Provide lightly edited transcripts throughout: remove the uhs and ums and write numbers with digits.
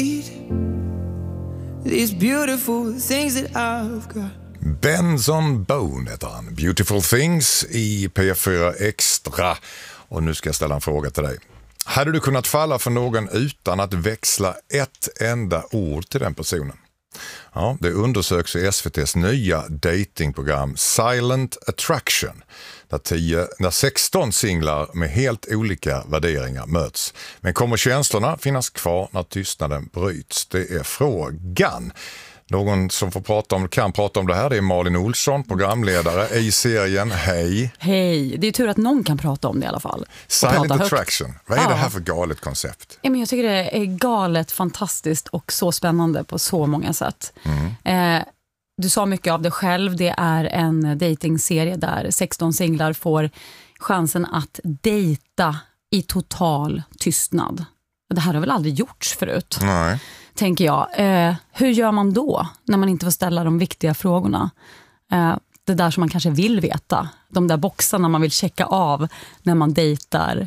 These beautiful things that I've got. Benson Boone heter han. Beautiful Things i P4 Extra. Och nu ska jag ställa en fråga till dig. Hade du kunnat falla för någon utan att växla ett enda ord till den personen? Ja, det undersöks i SVT:s nya datingprogram Silent Attraction. Där 16 singlar med helt olika värderingar möts. Men kommer känslorna finnas kvar när tystnaden bryts? Det är frågan. Någon som kan prata om det här, det är Malin Olsson, programledare i serien. Hej! Hej, det är tur att någon kan prata om det i alla fall. Silent Attraction, vad är det här för galet koncept? Ja, men jag tycker det är galet, fantastiskt och så spännande på så många sätt. Du sa mycket av det själv, det är en datingserie där 16 singlar får chansen att dejta i total tystnad. Det här har väl aldrig gjorts förut? Nej. Tänker jag. Hur gör man då när man inte får ställa de viktiga frågorna? Det där som man kanske vill veta. De där boxarna man vill checka av när man dejtar.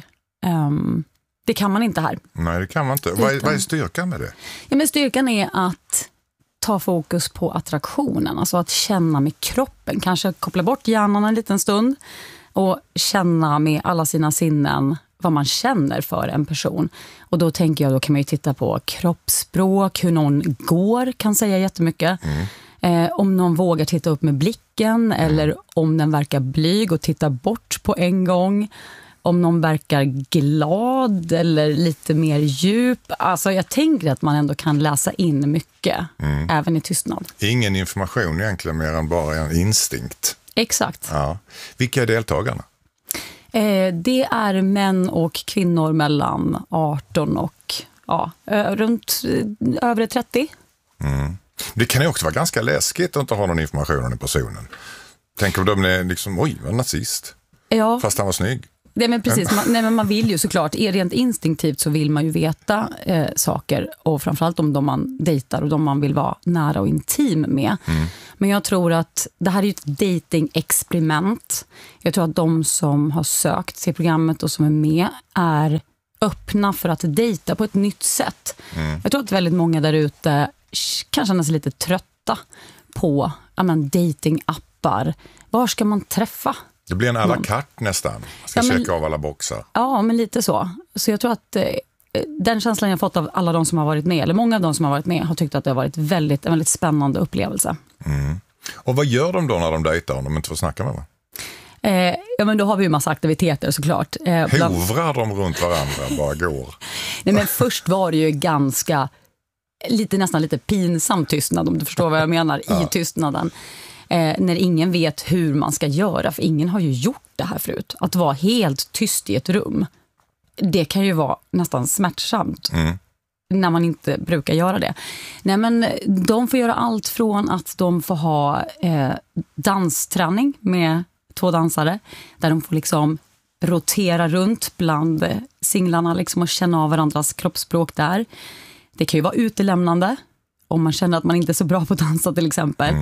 Det kan man inte här. Nej, det kan man inte. Vad är styrkan med det? Ja, men styrkan är att ta fokus på attraktionen. Alltså att känna med kroppen. Kanske koppla bort hjärnan en liten stund. Och känna med alla sina sinnen vad man känner för en person. Och då tänker jag, då kan man ju titta på kroppsspråk, hur någon går kan säga jättemycket. Om någon vågar titta upp med blicken eller om den verkar blyg och titta bort på en gång. Om någon verkar glad eller lite mer djup. Alltså jag tänker att man ändå kan läsa in mycket även i tystnad. Ingen information egentligen mer än bara en instinkt. Exakt. Ja. Vilka är deltagarna? Det är män och kvinnor mellan 18 och runt övre 30. Det kan ju också vara ganska läskigt att inte ha någon information om personen. Tänk om de är liksom, oj, var nazist. Ja. Fast han var snygg. Nej, men precis. Men man vill ju såklart, rent instinktivt så vill man ju veta saker. Och framförallt om de man dejtar och de man vill vara nära och intim med. Men jag tror att det här är ju ett dating-experiment. Jag tror att de som har sökt till programmet och som är med är öppna för att dejta på ett nytt sätt. Jag tror att väldigt många där ute kan känna sig lite trötta på dating-appar. Var ska man träffa? Det blir en à la carte nästan. Man ska checka av alla boxar. Ja, men lite så. Så jag tror att den känslan jag fått av alla de som har varit med, eller många av de som har varit med, har tyckt att det har varit en väldigt spännande upplevelse. Och vad gör de då när de dejtar om de inte får snacka med varandra? Ja, men då har vi ju massa aktiviteter såklart. Hovrar de runt varandra, bara går? Nej, men först var det ju nästan lite pinsam tystnad, om du förstår vad jag menar, i tystnaden. När ingen vet hur man ska göra, för ingen har ju gjort det här förut. Att vara helt tyst i ett rum, det kan ju vara nästan smärtsamt när man inte brukar göra det. Nej, men de får göra allt från att de får ha dansträning med 2 dansare, där de får liksom rotera runt bland singlarna liksom och känna av varandras kroppsspråk där. Det kan ju vara utelämnande om man känner att man inte är så bra på att dansa till exempel.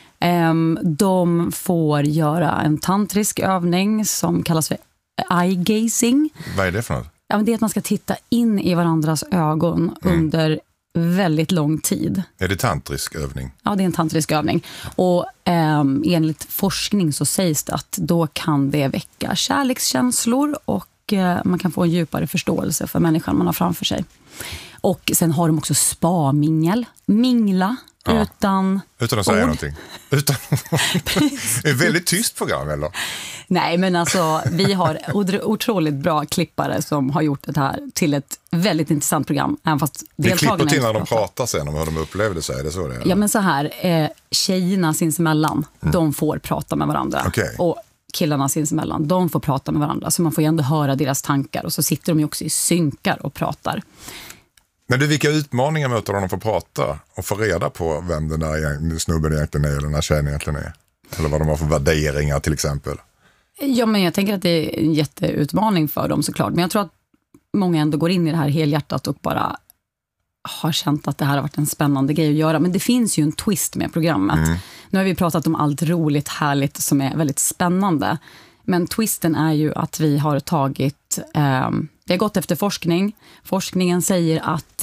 De får göra en tantrisk övning som kallas för eye-gazing. Vad är det för något? Ja, men det är att man ska titta in i varandras ögon under väldigt lång tid. Är det tantrisk övning? Ja, det är en tantrisk övning. Och enligt forskning så sägs det att då kan det väcka kärlekskänslor och man kan få en djupare förståelse för människan man har framför sig. Och sen har de också mingla. Utan att säga någonting. Det är ett väldigt tyst program, eller? Nej, men alltså vi har otroligt bra klippare som har gjort det här till ett väldigt intressant program. Även fast vi klipper till när de pratar sen om hur de upplevde sig, är det så det är? Ja, men så här, tjejerna sinsemellan, de får prata med varandra. Okay. Och killarna sinsemellan, de får prata med varandra. Så man får ju ändå höra deras tankar. Och så sitter de ju också i synkar och pratar. Men vilka utmaningar möter de att få prata och få reda på vem den där snubben egentligen är eller den här tjejen egentligen är? Eller vad de har för värderingar till exempel? Ja, men jag tänker att det är en jätteutmaning för dem såklart. Men jag tror att många ändå går in i det här helhjärtat och bara har känt att det här har varit en spännande grej att göra. Men det finns ju en twist med programmet. Nu har vi pratat om allt roligt, härligt som är väldigt spännande. Men twisten är ju att vi har tagit... vi har gått efter forskning. Forskningen säger att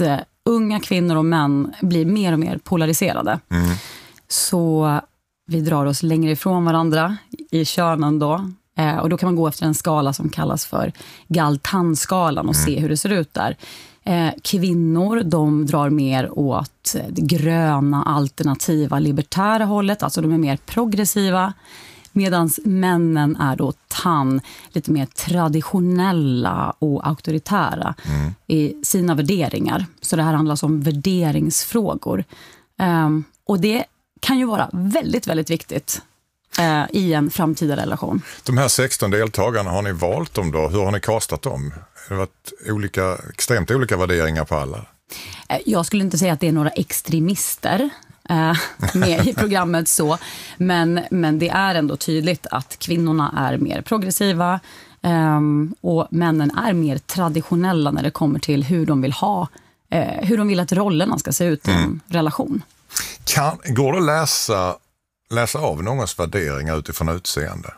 unga kvinnor och män blir mer och mer polariserade. Så vi drar oss längre ifrån varandra i könen då. Och då kan man gå efter en skala som kallas för Galtan-skalan och se hur det ser ut där. Kvinnor, de drar mer åt det gröna, alternativa, libertära hållet. Alltså de är mer progressiva. Medan männen är då lite mer traditionella och auktoritära i sina värderingar. Så det här handlar om värderingsfrågor. Och det kan ju vara väldigt, väldigt viktigt i en framtida relation. De här 16 deltagarna, har ni valt dem då? Hur har ni kastat dem? Det har varit extremt olika värderingar på alla. Jag skulle inte säga att det är några extremister med i programmet så, men det är ändå tydligt att kvinnorna är mer progressiva och männen är mer traditionella när det kommer till hur de vill att rollerna ska se ut i en relation. Går det att läsa av någons värderingar utifrån utseende?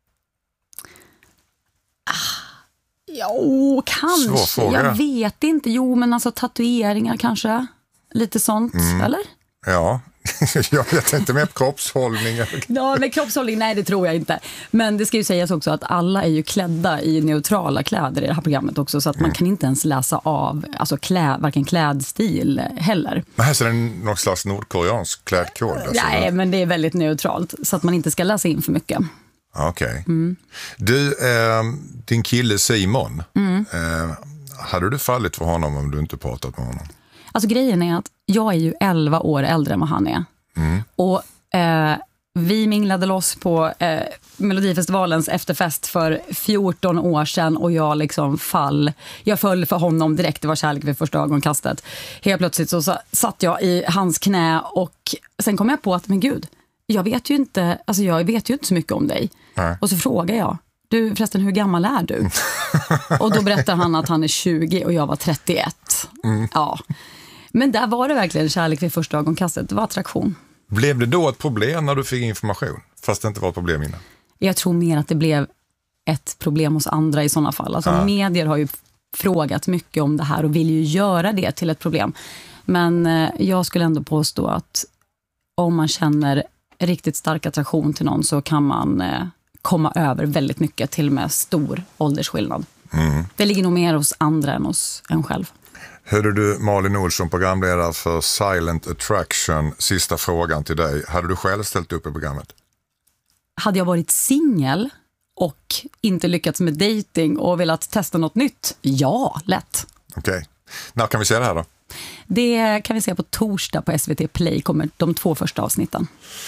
Jo, kanske. Svår fråga. Jag vet inte. Jo, men alltså tatueringar kanske. Lite sånt, eller? Ja, jag vet inte med kroppshållning. Ja, med kroppshållning, nej det tror jag inte. Men det ska ju sägas också att alla är ju klädda i neutrala kläder i det här programmet också. Så att man kan inte ens läsa av alltså varken klädstil heller. Men här ser det någon slags nordkoreansk klädkod? Alltså. Nej, men det är väldigt neutralt. Så att man inte ska läsa in för mycket. Okej. Du, din kille Simon, hade du fallit för honom om du inte pratat med honom? Alltså grejen är att jag är ju 11 år äldre än vad han är. Och vi minglade loss på Melodifestivalens efterfest för 14 år sedan och jag föll för honom direkt. Det var kärlek vid första ögonkastet. Helt plötsligt så satt jag i hans knä och sen kom jag på att, men gud, jag vet ju inte så mycket om dig. Nej. Och så frågar jag, du förresten, hur gammal är du? Och då berättar han att han är 20 och jag var 31. Ja. Men där var det verkligen kärlek vid första ögonkastet. Det var attraktion. Blev det då ett problem när du fick information? Fast det inte var ett problem innan? Jag tror mer att det blev ett problem hos andra i sådana fall. Alltså medier har ju frågat mycket om det här och vill ju göra det till ett problem. Men jag skulle ändå påstå att om man känner riktigt stark attraktion till någon så kan man komma över väldigt mycket, till och med stor åldersskillnad. Det ligger nog mer hos andra än hos en själv. Hörde du Malin Olsson, programledare för Silent Attraction, sista frågan till dig. Hade du själv ställt upp i programmet? Hade jag varit singel och inte lyckats med dating och velat testa något nytt? Ja, lätt. Okej. När kan vi se det här då? Det kan vi se på torsdag på SVT Play, kommer de 2 första avsnitten.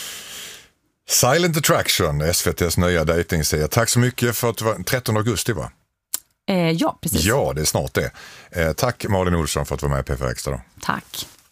Silent Attraction, SVT:s nya datingserie. Tack så mycket för att det var 13 augusti, va? Ja, precis. Ja, det är snart det. Tack Malin Olsson för att du var med i PFR Extra då. Tack.